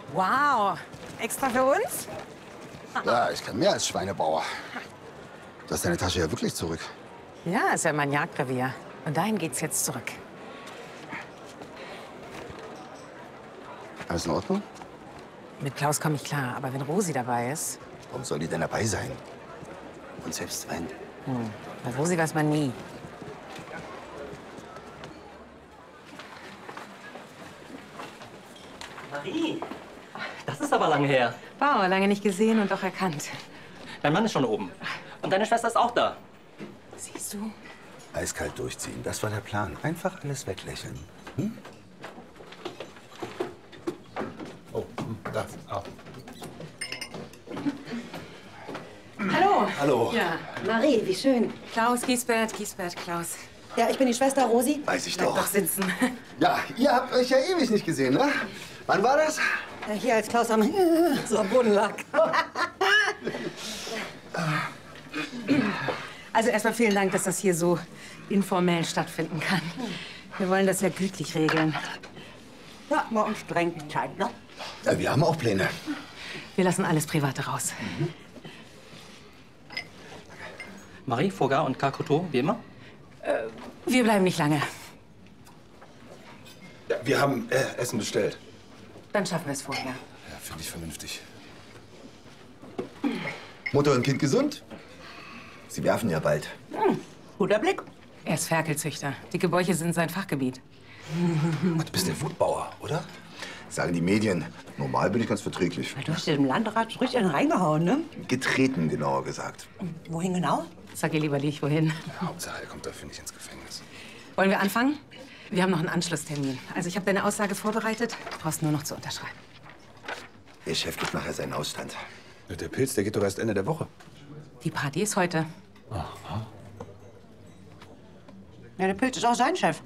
Wow, extra für uns? Ja, ich kann mehr als Schweinebauer. Du hast deine Tasche ja wirklich zurück. Ja, ist ja mein Jagdrevier. Und dahin geht's jetzt zurück. Alles in Ordnung? Mit Klaus komme ich klar, aber wenn Rosi dabei ist... Warum soll die denn dabei sein? Und selbst wenn? Bei Rosi weiß man nie. Marie, das ist aber lange her. Wow, lange nicht gesehen und doch erkannt. Dein Mann ist schon oben. Und deine Schwester ist auch da. Siehst du? Eiskalt durchziehen, das war der Plan. Einfach alles weglächeln. Hm? Oh, da. Auch. Hallo. Hallo. Ja. Marie, wie schön. Klaus, Giesbert, Klaus. Ja, ich bin die Schwester Rosi. Weiß ich Bleib doch. doch sitzen. Ja, ihr habt euch ja ewig nicht gesehen, ne? Wann war das? Ja, hier als Klaus am so am Boden lag. Also erstmal vielen Dank, dass das hier so informell stattfinden kann. Wir wollen das ja gütlich regeln. Ja, morgen streng Zeit, ne? Ja, wir haben auch Pläne. Wir lassen alles Private raus. Marie, Fogar und Kakoto, wie immer? Wir bleiben nicht lange. Ja, wir haben Essen bestellt. Dann schaffen wir es vorher. Ja, finde ich vernünftig. Mutter und Kind gesund? Sie werfen ja bald. Guter Blick. Er ist Ferkelzüchter. Dicke Bäuche sind sein Fachgebiet. Du bist der Wutbauer, oder? Sagen die Medien. Normal bin ich ganz verträglich. Du hast dem Landrat so richtig einen reingehauen, ne? Getreten, genauer gesagt. Wohin genau? Sag ihr lieber nicht, wohin. Hauptsache, er kommt dafür nicht ins Gefängnis. Wollen wir anfangen? Wir haben noch einen Anschlusstermin. Also ich habe deine Aussage vorbereitet. Du brauchst nur noch zu unterschreiben. Der Chef gibt nachher seinen Ausstand. Der Pilz, der geht doch erst Ende der Woche. Die Party ist heute. Ja, der Pilz ist auch sein Chef.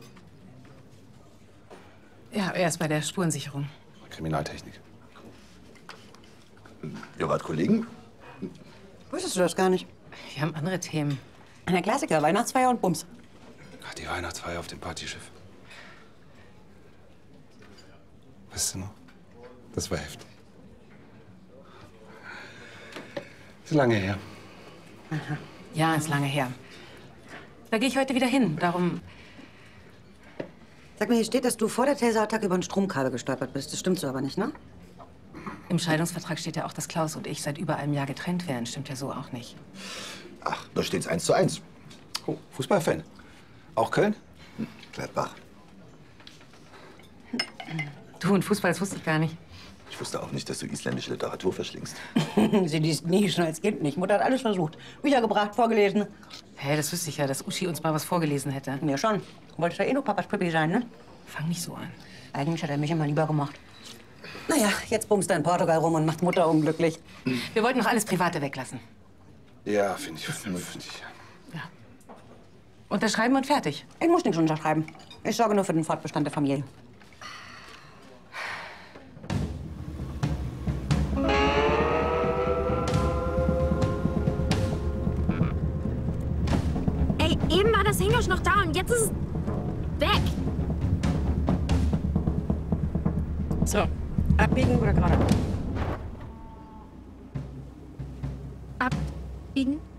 Ja, er ist bei der Spurensicherung. Kriminaltechnik. Ihr wart Kollegen? Wusstest du das gar nicht? Wir haben andere Themen. Der Klassiker, Weihnachtsfeier und Bums. Ach, die Weihnachtsfeier auf dem Partyschiff. Weißt du noch? Das war heftig. Ist lange her. Ja, ist lange her. Da gehe ich heute wieder hin. Darum... Sag mir, hier steht, dass du vor der Taserattacke über ein Stromkabel gestolpert bist. Das stimmt so aber nicht, ne? Im Scheidungsvertrag steht ja auch, dass Klaus und ich seit über einem Jahr getrennt wären. Stimmt ja so auch nicht. Ach, da steht's 1:1. Oh, Fußballfan. Auch Köln? Gladbach. Du und Fußball, das wusste ich gar nicht. Ich wusste auch nicht, dass du isländische Literatur verschlingst. Sie liest nie, schon als Kind nicht. Mutter hat alles versucht. Bücher gebracht, vorgelesen. Hä, das wüsste ich ja, dass Uschi uns mal was vorgelesen hätte. Mir schon. Wolltest ja eh nur Papas Pippi sein, ne? Fang nicht so an. Eigentlich hat er mich immer lieber gemacht. Naja, jetzt bumst er in Portugal rum und macht Mutter unglücklich. Wir wollten noch alles Private weglassen. Ja, finde ich vernünftig. Ja. Unterschreiben und fertig. Ich muss nichts unterschreiben. Ich sorge nur für den Fortbestand der Familie. Ey, eben war das Hingusch noch da und jetzt ist es weg. So, abbiegen oder gerade? Abbiegen?